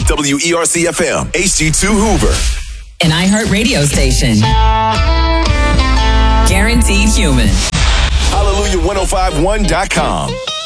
WERC-FM, HD2 Hoover. An iHeart radio station. Guaranteed human. Hallelujah1051.com.